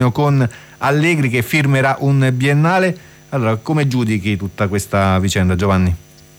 con Allegri che firmerà un biennale. Allora, come giudichi tutta questa vicenda, Giovanni?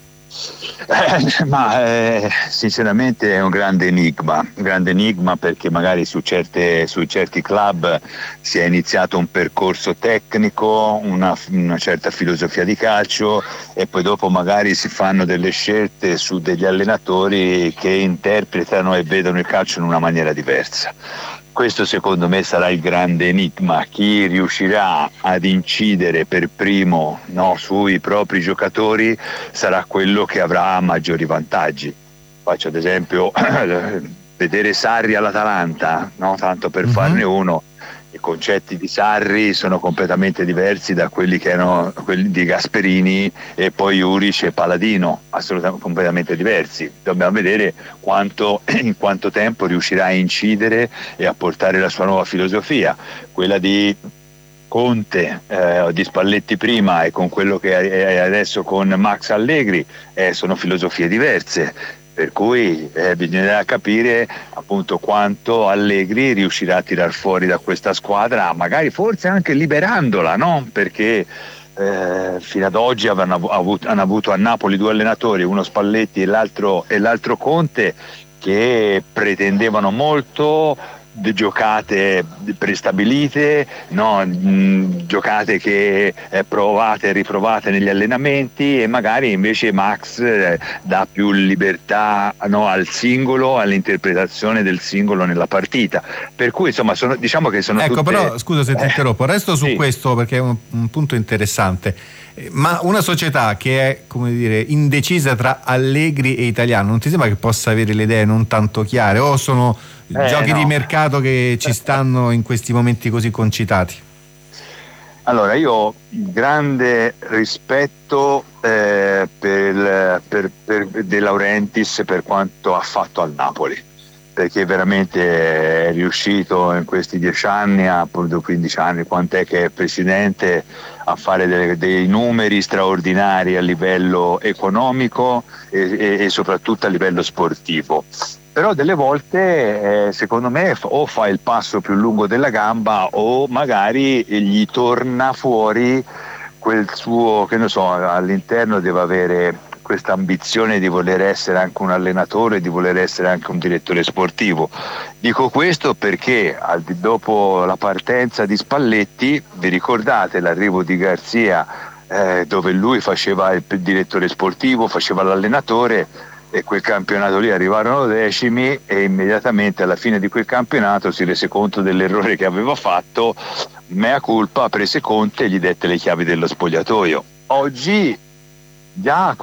Sinceramente è un grande enigma perché magari su certi club si è iniziato un percorso tecnico, una certa filosofia di calcio e poi dopo magari si fanno delle scelte su degli allenatori che interpretano e vedono il calcio in una maniera diversa. Questo secondo me sarà il grande enigma, chi riuscirà ad incidere per primo, no, sui propri giocatori sarà quello che avrà maggiori vantaggi. Faccio ad esempio vedere Sarri all'Atalanta, no? Tanto per farne uno. I concetti di Sarri sono completamente diversi da quelli che erano quelli di Gasperini e poi Juric e Paladino, assolutamente completamente diversi. Dobbiamo vedere in quanto tempo riuscirà a incidere e a portare la sua nuova filosofia, quella di Conte, di Spalletti prima e con quello che è adesso con Max Allegri, sono filosofie diverse. Per cui bisognerà capire appunto quanto Allegri riuscirà a tirar fuori da questa squadra, magari forse anche liberandola, no? Perché fino ad oggi hanno avuto a Napoli due allenatori, uno Spalletti e l'altro Conte, che pretendevano molto di giocate prestabilite, no? Giocate che provate e riprovate negli allenamenti, e magari invece Max dà più libertà, no, al singolo, all'interpretazione del singolo nella partita. Per cui insomma diciamo che sono ecco, tutte... però scusa se ti interrompo, resto su sì. questo perché è un punto interessante. Ma una società che è, come dire, indecisa tra Allegri e Italiano, non ti sembra che possa avere le idee non tanto chiare, o sono giochi di mercato che ci stanno in questi momenti così concitati? Allora, io ho grande rispetto per De Laurentiis per quanto ha fatto al Napoli, perché veramente è riuscito in questi 10 anni, 15 anni, quant'è che è presidente, a fare dei numeri straordinari a livello economico e soprattutto a livello sportivo. Però delle volte secondo me o fa il passo più lungo della gamba o magari gli torna fuori quel suo, che ne so, all'interno deve avere questa ambizione di voler essere anche un allenatore, di voler essere anche un direttore sportivo. Dico questo perché dopo la partenza di Spalletti, vi ricordate l'arrivo di Garzia, dove lui faceva il direttore sportivo, faceva l'allenatore, e quel campionato lì arrivarono decimi e immediatamente alla fine di quel campionato si rese conto dell'errore che aveva fatto, mea culpa, prese Conte e gli dette le chiavi dello spogliatoio. Oggi già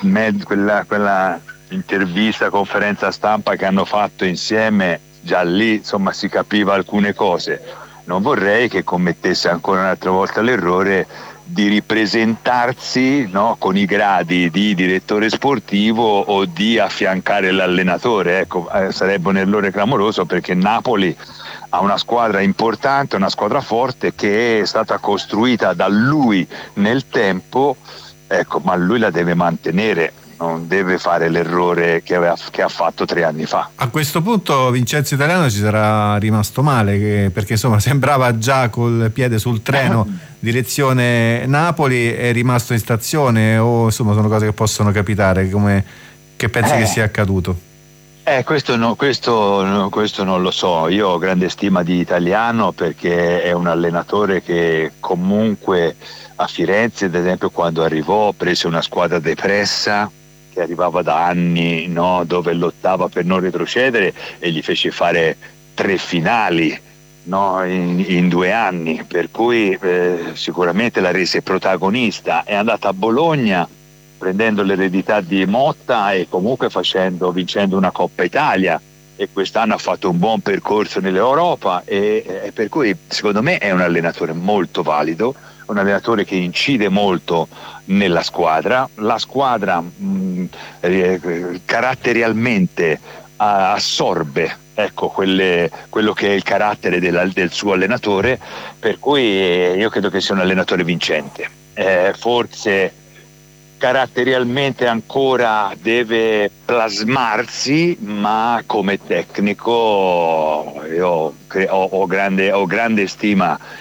quella intervista, conferenza stampa che hanno fatto insieme, già lì insomma si capiva alcune cose. Non vorrei che commettesse ancora un'altra volta l'errore di ripresentarsi, no, con i gradi di direttore sportivo o di affiancare l'allenatore. Ecco, sarebbe un errore clamoroso, perché Napoli ha una squadra importante, una squadra forte che è stata costruita da lui nel tempo, ecco, ma lui la deve mantenere, non deve fare l'errore che ha fatto 3 anni fa. A questo punto Vincenzo Italiano ci sarà rimasto male, perché insomma sembrava già col piede sul treno direzione Napoli, è rimasto in stazione, o insomma sono cose che possono capitare, che pensi che sia accaduto? Questo non lo so. Io ho grande stima di Italiano perché è un allenatore che comunque a Firenze, ad esempio, quando arrivò prese una squadra depressa che arrivava da anni, no, dove lottava per non retrocedere, e gli fece fare 3 finali, no, in 2 anni, per cui sicuramente la rese protagonista. È andata a Bologna prendendo l'eredità di Motta e comunque vincendo una Coppa Italia, e quest'anno ha fatto un buon percorso nell'Europa, e per cui secondo me è un allenatore molto valido, un allenatore che incide molto nella squadra. La squadra caratterialmente assorbe, ecco, quello che è il carattere del suo allenatore, per cui io credo che sia un allenatore vincente. Forse caratterialmente ancora deve plasmarsi, ma come tecnico io ho grande stima